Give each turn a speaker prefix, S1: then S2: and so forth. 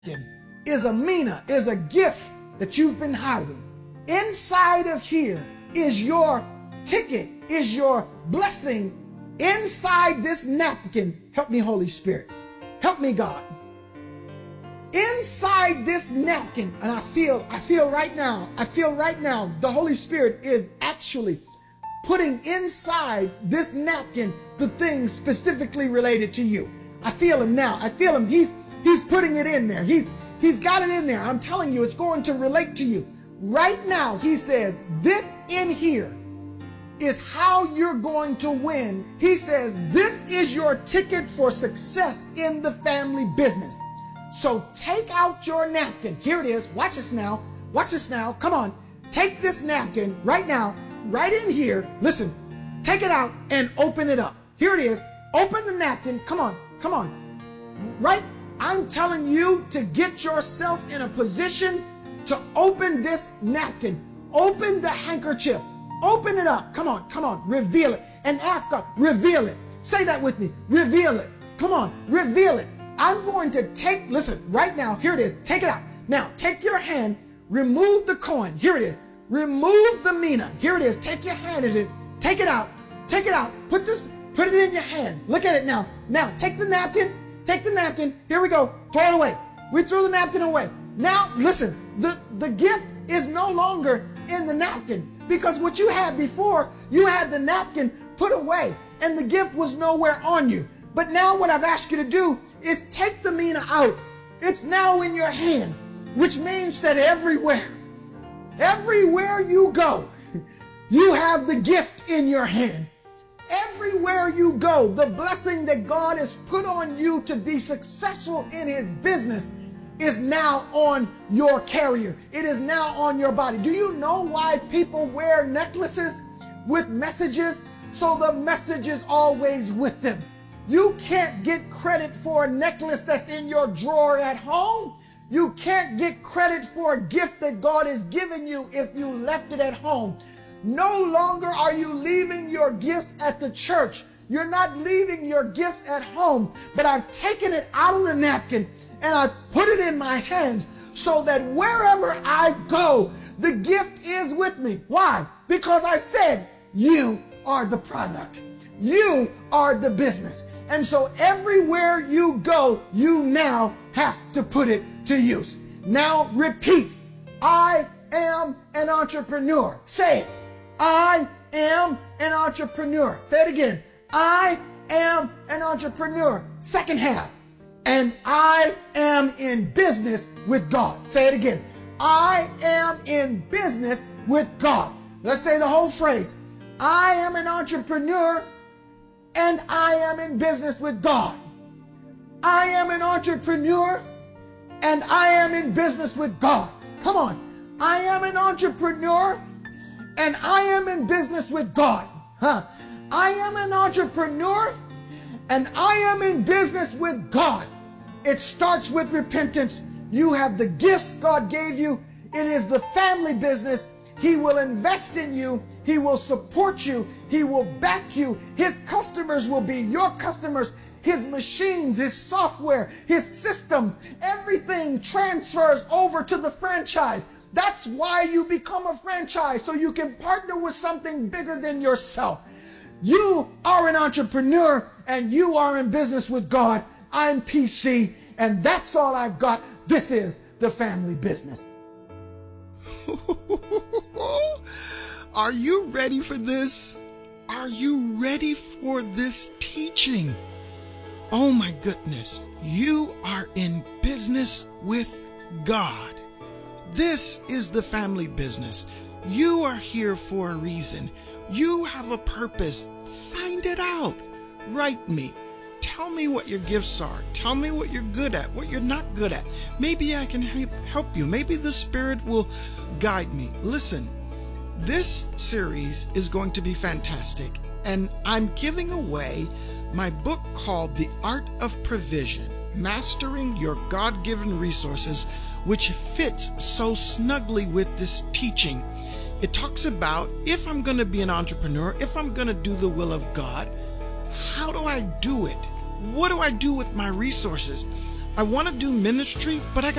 S1: is a mina, is a gift that you've been hiding. Inside of here is your ticket, is your blessing. Inside this napkin, help me, Holy Spirit. Help me, God. Inside this napkin, and I feel right now, the Holy Spirit is actually putting inside this napkin the things specifically related to you. I feel him now. I feel him. He's putting it in there. He's got it in there. I'm telling you, it's going to relate to you. Right now, he says, this in here is how you're going to win. He says, this is your ticket for success in the family business. So take out your napkin. Here it is. Watch this now. Watch this now. Come on. Take this napkin right now, right in here. Listen, take it out and open it up. Here it is. Open the napkin. Come on. Come on. Right? I'm telling you to get yourself in a position to open this napkin. Open the handkerchief. Open it up. Come on. Come on. Reveal it. And ask God, reveal it. Say that with me. Reveal it. Come on. Reveal it. I'm going to take, listen, right now, here it is. Take it out. Now, take your hand, remove the coin. Here it is. Remove the mina. Here it is. Take your hand in it. Take it out. Take it out. Put it in your hand. Look at it now. Now, take the napkin. Take the napkin. Here we go. Throw it away. We threw the napkin away. Now, listen, the gift is no longer in the napkin, because what you had before, you had the napkin put away and the gift was nowhere on you. But now what I've asked you to do is take the mina out. It's now in your hand, which means that everywhere you go, you have the gift in your hand. Everywhere you go, the blessing that God has put on you to be successful in his business is now on your carrier. It is now on your body. Do you know why people wear necklaces with messages? So the message is always with them. You can't get credit for a necklace that's in your drawer at home. You can't get credit for a gift that God has given you if you left it at home. No longer are you leaving your gifts at the church. You're not leaving your gifts at home, but I've taken it out of the napkin and I put it in my hands so that wherever I go, the gift is with me. Why? Because I said, you are the product. You are the business. And so everywhere you go, you now have to put it to use. Now repeat, I am an entrepreneur. Say it. I am an entrepreneur. Say it again. I am an entrepreneur. Second half. And I am in business with God. Say it again. I am in business with God. Let's say the whole phrase. I am an entrepreneur and I am in business with God. I am an entrepreneur and I am in business with God. Come on. I am an entrepreneur and I am in business with God. I am an entrepreneur and I am in business with God. It starts with repentance. You have the gifts God gave you. It is the family business. He will invest in you. He will support you. He will back you. His customers will be your customers. His machines, his software, his system, everything transfers over to the franchise. That's why you become a franchise, so you can partner with something bigger than yourself. You are an entrepreneur and you are in business with God. I'm PC and that's all I've got. This is the family business.
S2: Are you ready for this? Are you ready for this teaching? Oh my goodness, you are in business with God. This is the family business. You are here for a reason. You have a purpose. Find it out. Write me. Tell me what your gifts are. Tell me what you're good at, what you're not good at. Maybe I can help you. Maybe the Spirit will guide me. Listen, this series is going to be fantastic, and I'm giving away my book called The Art of Provision, Mastering Your God-Given Resources, which fits so snugly with this teaching. It talks about, if I'm going to be an entrepreneur, if I'm going to do the will of God, how do I do it? What do I do with my resources? I want to do ministry, but I